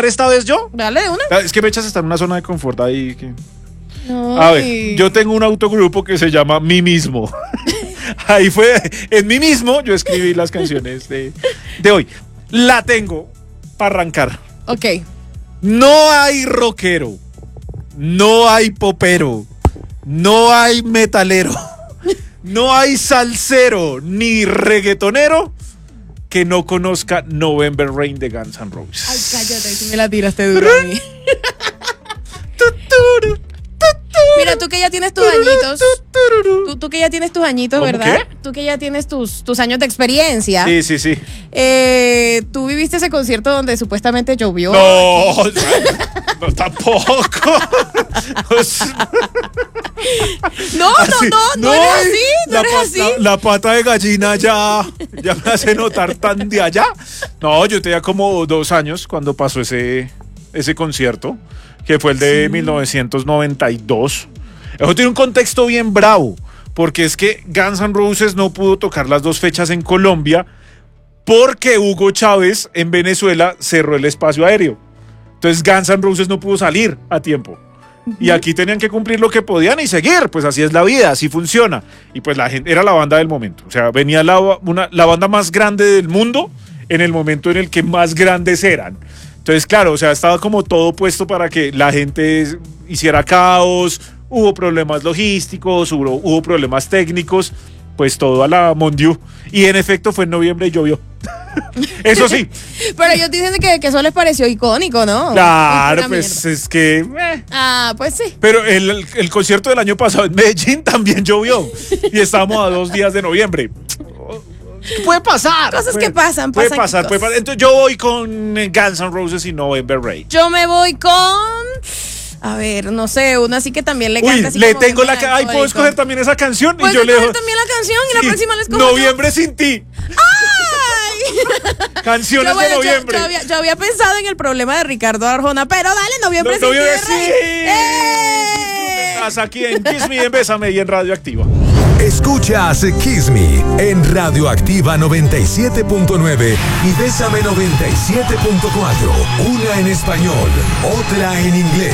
arrancar esta vez yo? Dale, de una. Es que Mechas está en una zona de confort ahí. No, A ver, yo tengo un autogrupo que se llama Mí Mismo. Ahí fue, en Mí Mismo yo escribí las canciones de hoy. La tengo para arrancar. Ok. No hay rockero, no hay popero, no hay metalero, no hay salsero ni reggaetonero que no conozca November Rain de Guns N' Roses. Ay, cállate, si me la tiraste duro a mí. Mira, tú que ya tienes tus añitos, tú que ya tienes tus añitos, ¿verdad? ¿Qué? Tú que ya tienes tus años de experiencia. Sí. Tú viviste ese concierto donde supuestamente llovió. No, tampoco. No eres así, no eres así. La pata de gallina ya me hace notar tan de allá. No, yo tenía como 2 años cuando pasó ese concierto, que fue el de 1992. Eso tiene un contexto bien bravo, porque es que Guns N' Roses no pudo tocar las 2 fechas en Colombia porque Hugo Chávez en Venezuela cerró el espacio aéreo. Entonces Guns N' Roses no pudo salir a tiempo. Y aquí tenían que cumplir lo que podían y seguir, pues así es la vida, así funciona. Y pues la gente era la banda del momento, o sea, venía la banda más grande del mundo en el momento en el que más grandes eran. Entonces, claro, o sea, estaba como todo puesto para que la gente hiciera caos, hubo problemas logísticos, hubo problemas técnicos, pues todo a la Mondiu. Y en efecto fue en noviembre y llovió. Eso sí. Pero ellos dicen que eso les pareció icónico, ¿no? Claro, pues es que... pues sí. Pero el concierto del año pasado en Medellín también llovió. Y estábamos a 2 días de noviembre. Puede pasar. Cosas que pasan. Puede pasar. Entonces yo voy con Guns N' Roses y November Rain. Yo me voy con... A ver, no sé, una así que también le canta. Uy, le tengo la... Ay, ¿puedo escoger también esa canción? Puedes escoger también la canción y la próxima la escojo Noviembre sin ti. ¡Ay! Canciones de noviembre. Yo había pensado en el problema de Ricardo Arjona, pero dale, noviembre sin ti. Estás aquí en Kiss Me, en Bésame y en Radioactiva. Escuchas Kiss Me en Radioactiva 97.9 y Bésame 97.4. Una en español, otra en inglés.